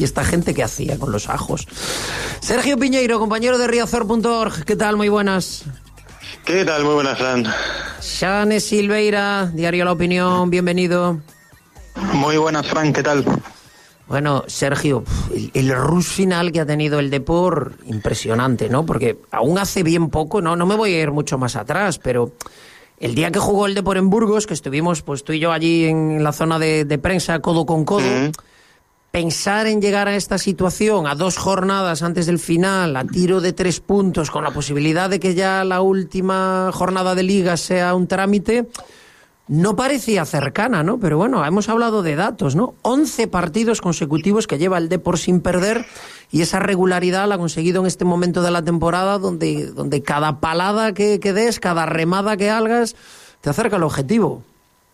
¿Y esta gente qué hacía con los ajos? Sergio Piñeiro, compañero de riazor.org. ¿Qué tal? Muy buenas. ¿Qué tal? Muy buenas, Fran. Xane Silveira, Diario La Opinión, bienvenido. Muy buenas, Fran, ¿qué tal? Bueno, Sergio, el rush final que ha tenido el Depor, impresionante, ¿no? Porque aún hace bien poco, no me voy a ir mucho más atrás, pero el día que jugó el Depor en Burgos, que estuvimos pues tú y yo allí en la zona de prensa, codo con codo, pensar en llegar a esta situación a 2 jornadas antes del final, a tiro de 3 puntos, con la posibilidad de que ya la última jornada de Liga sea un trámite, no parecía cercana, ¿no? Pero bueno, hemos hablado de datos, ¿no? 11 partidos consecutivos que lleva el Depor sin perder, y esa regularidad la ha conseguido en este momento de la temporada donde cada palada que des, cada remada que hagas, te acerca al objetivo.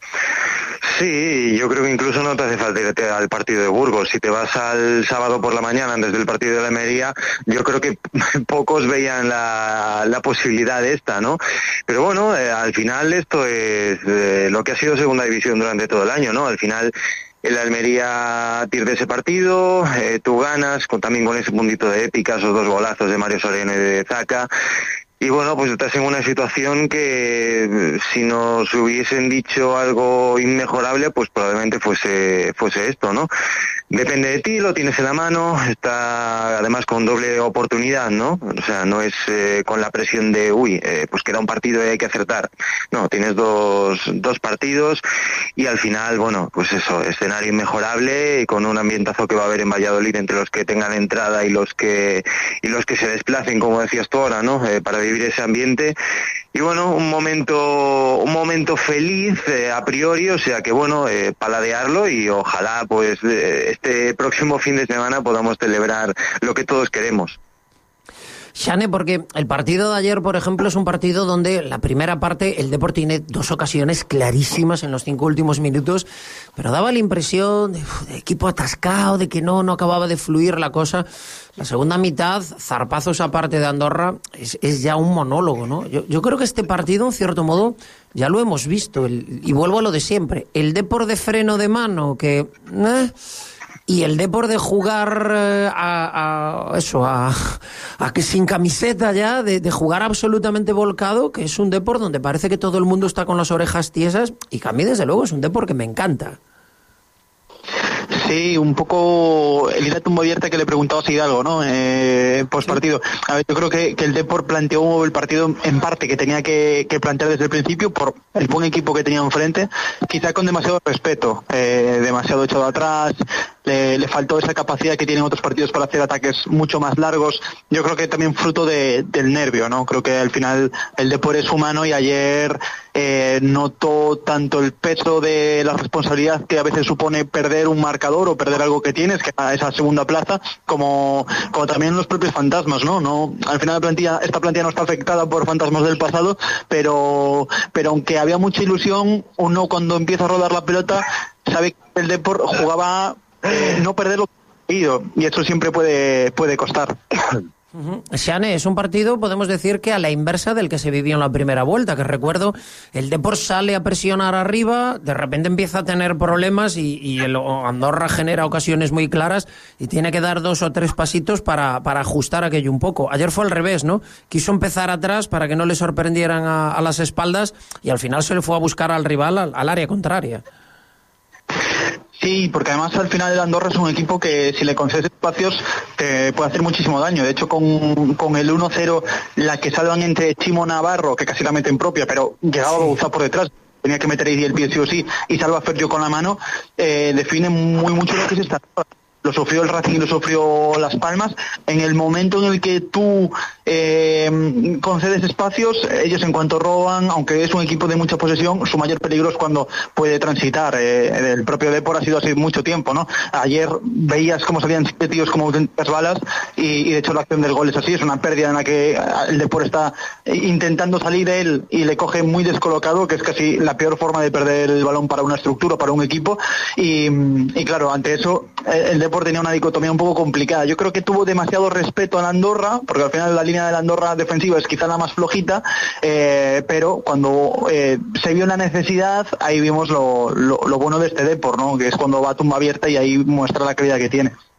Sí, yo creo que incluso no te hace falta irte al partido de Burgos. Si te vas al sábado por la mañana antes del partido de la Almería, yo creo que pocos veían la posibilidad de esta, ¿no? Pero bueno, al final esto es lo que ha sido segunda división durante todo el año, ¿no? Al final el Almería pierde ese partido, tú ganas, también con ese puntito de épica, esos 2 golazos de Mario Soriano y de Zaca. Y bueno, pues estás en una situación que si nos hubiesen dicho algo inmejorable, pues probablemente fuese esto, ¿no? Depende de ti, lo tienes en la mano, está además con doble oportunidad, ¿no? O sea, no es con la presión de, pues queda un partido y hay que acertar. No, tienes dos partidos y al final, bueno, pues eso, escenario inmejorable y con un ambientazo que va a haber en Valladolid entre los que tengan entrada y los que se desplacen, como decías tú ahora, ¿no? Para vivir ese ambiente. Y bueno, un momento feliz a priori, o sea que bueno, paladearlo y ojalá pues este próximo fin de semana podamos celebrar lo que todos queremos. Xane, porque el partido de ayer, por ejemplo, es un partido donde la primera parte el Depor tiene 2 ocasiones clarísimas en los 5 últimos minutos, pero daba la impresión de equipo atascado, de que no acababa de fluir la cosa. La segunda mitad, zarpazos aparte de Andorra, es ya un monólogo, ¿no? Yo creo que este partido, en cierto modo, ya lo hemos visto, y vuelvo a lo de siempre. El Depor de freno de mano, que... y el Depor de jugar a que sin camiseta ya, de jugar absolutamente volcado, que es un Depor donde parece que todo el mundo está con las orejas tiesas, y que a mí desde luego es un Depor que me encanta. Sí, un poco el ida tumba abierta que le preguntabas a Hidalgo, ¿no? Post partido. A ver, yo creo que el Depor planteó el partido en parte que tenía que plantear desde el principio por el buen equipo que tenía enfrente, quizá con demasiado respeto, demasiado echado atrás. Le faltó esa capacidad que tienen otros partidos para hacer ataques mucho más largos. Yo creo que también fruto del nervio, ¿no? Creo que al final el Depor es humano y ayer notó tanto el peso de la responsabilidad que a veces supone perder un marcador o perder algo que tienes, que es esa segunda plaza, como también los propios fantasmas, ¿no? Al final esta plantilla no está afectada por fantasmas del pasado, pero aunque había mucha ilusión, uno cuando empieza a rodar la pelota sabe que el Depor jugaba no perder lo perdido, y eso siempre puede costar. Xane, es un partido, podemos decir, que a la inversa del que se vivió en la primera vuelta, que recuerdo, el Depor sale a presionar arriba, de repente empieza a tener problemas y el Andorra genera ocasiones muy claras y tiene que dar 2 o 3 pasitos para ajustar aquello un poco. Ayer fue al revés, ¿no? Quiso empezar atrás para que no le sorprendieran a las espaldas, y al final se le fue a buscar al rival al área contraria. Sí, porque además al final el Andorra es un equipo que si le concedes espacios te puede hacer muchísimo daño. De hecho, con el 1-0, la que salvan entre Chimo Navarro, que casi la meten propia, pero llegaba a Bauzá por detrás, tenía que meter ahí el pie sí o sí, y salva a Fergio con la mano, define muy mucho lo que es esta... Lo sufrió el Racing y lo sufrió Las Palmas. En el momento en el que tú concedes espacios, ellos en cuanto roban, aunque es un equipo de mucha posesión, su mayor peligro es cuando puede transitar. El propio Depor ha sido así mucho tiempo, ¿no? Ayer veías cómo salían 7 tíos como auténticas balas y de hecho la acción del gol es así, es una pérdida en la que el Depor está intentando salir él y le coge muy descolocado, que es casi la peor forma de perder el balón para una estructura, para un equipo, y claro, ante eso el Depor tenía una dicotomía un poco complicada. Yo creo que tuvo demasiado respeto a la Andorra, porque al final la línea de la Andorra defensiva es quizá la más flojita, pero cuando se vio la necesidad, ahí vimos lo bueno de este Depor, ¿no? Que es cuando va a tumba abierta y ahí muestra la calidad que tiene.